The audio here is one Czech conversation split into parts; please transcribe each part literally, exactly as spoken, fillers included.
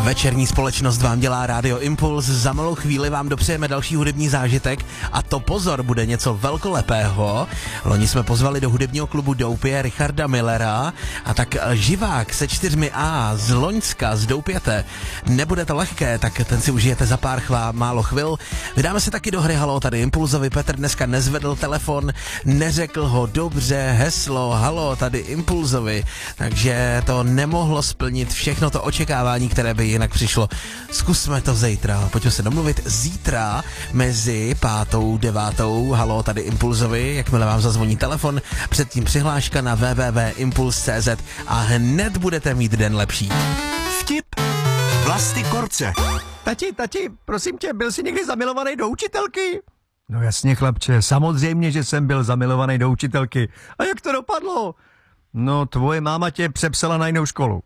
Večerní společnost vám dělá Rádio Impuls, za malou chvíli vám dopřejeme další hudební zážitek a to pozor, bude něco velkolepého. Loni jsme pozvali do hudebního klubu Doupě Richarda Millera a tak živák se čtyřmi A z Loňska, z Doupěte. Nebude to lehké, tak ten si užijete za pár chvá, málo chvil. Vydáme se taky do hry Halo tady Impulzovi. Petr dneska nezvedl telefon, neřekl ho dobře, heslo Halo tady Impulzovi, takže to nemohlo splnit všechno to očekávání, které by jinak přišlo. Zkusme to zítra, pojďme se domluvit zítra mezi pátou, devátou, Halo tady Impulzovi, jakmile vám zazvoní telefon, předtím přihláška na w w w tečka impuls tečka c z a hned budete mít den lepší. Vtip Vlasty Korce. Tati, tati, prosím tě, byl jsi někdy zamilovaný do učitelky? No jasně, chlapče, samozřejmě, že jsem byl zamilovaný do učitelky. A jak to dopadlo? No, tvoje máma tě přepsala na jinou školu.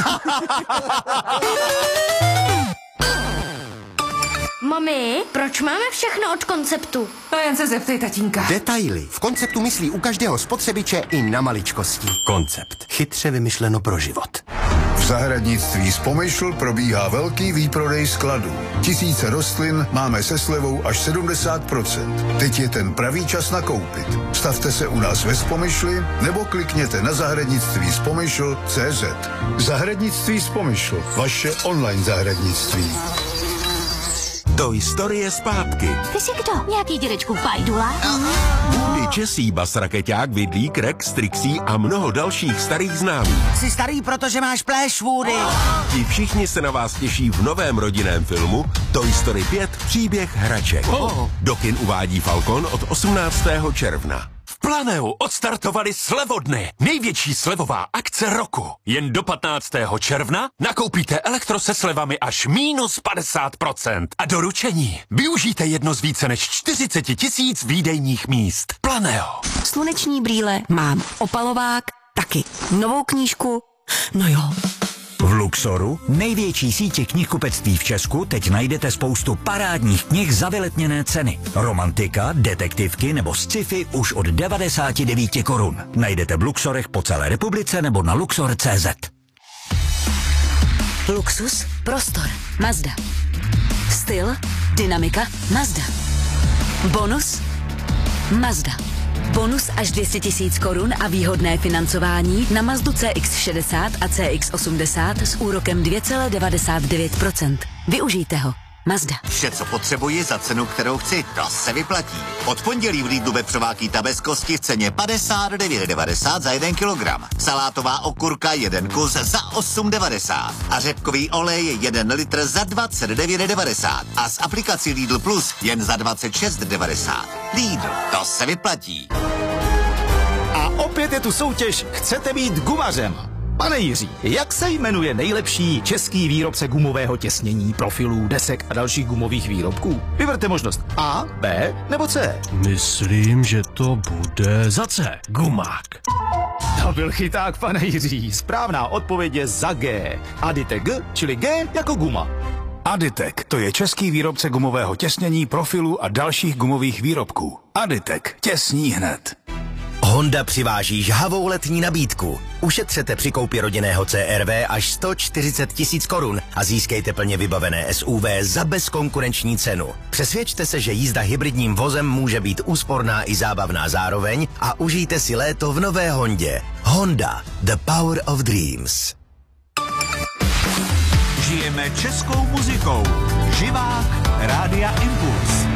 Mami, proč máme všechno od Konceptu? No jen se zeptej, tatínka. Detaily. V Konceptu myslí u každého spotřebiče i na maličkosti. Koncept. Chytře vymyšleno pro život. V zahradnictví Spomyšl probíhá velký výprodej skladů. Tisíce rostlin máme se slevou až sedmdesát procent. Teď je ten pravý čas nakoupit. Stavte se u nás ve Spomyšli nebo klikněte na zahradnictví spomyšl tečka c z. Zahradnictví Spomyšl. Vaše online zahradnictví. Do historie zpátky. Ty jsi kdo? Nějaký dědečku Fajdula? Woody, Česí, Bas Rakeťák, Vidlík, Rex, Trixie a mnoho dalších starých známých. Jsi starý, protože máš pléš, Woody. Ti všichni se na vás těší v novém rodinném filmu Toy Story pět Příběh hraček. Oh. Do kin uvádí Falcon od osmnáctého června. V Planeu odstartovali slevodny. Největší slevová akce roku. Jen do patnáctého června nakoupíte elektro se slevami až mínus padesát procent. A doručení využijte jedno z více než čtyřicet tisíc výdejních míst. Planeo. Sluneční brýle mám, opalovák taky, novou knížku, no jo. V Luxoru, největší sítě knihkupectví v Česku, teď najdete spoustu parádních knih za vyletněné ceny. Romantika, detektivky nebo sci-fi už od devadesát devět korun. Najdete v Luxorech po celé republice nebo na luxor tečka c z. Luxus, prostor, Mazda. Styl, dynamika, Mazda. Bonus, Mazda. Bonus až dvě stě tisíc korun a výhodné financování na Mazdu C X šedesát a C X osmdesát s úrokem dvě celá devadesát devět procent. Využijte ho. Mazda. Vše, co potřebuji za cenu, kterou chci, to se vyplatí. Od pondělí v Lidlu vepřová kýta bez kosti v ceně padesát devět devadesát za jeden kilogram. Salátová okurka jeden kus za osm devadesát. A řepkový olej jeden litr za dvacet devět devadesát. A s aplikací Lidl Plus jen za dvacet šest devadesát. Lidl, to se vyplatí. A opět je tu soutěž Chcete být gumařem. Pane Jiří, jak se jmenuje nejlepší český výrobce gumového těsnění, profilů, desek a dalších gumových výrobků? Vyberte možnost A, B nebo C. Myslím, že to bude za C. Gumák. To byl chyták, pane Jiří. Správná odpověď je za G. Aditek G, čili G jako guma. Aditek, to je český výrobce gumového těsnění, profilů a dalších gumových výrobků. Aditek, těsní hned. Honda přiváží žhavou letní nabídku. Ušetřete při koupi rodinného C R V až sto čtyřicet tisíc korun a získejte plně vybavené S U V za bezkonkurenční cenu. Přesvědčte se, že jízda hybridním vozem může být úsporná i zábavná zároveň a užijte si léto v nové Hondě. Honda, the power of dreams. Žijeme českou muzikou. Živák Rádia Impuls.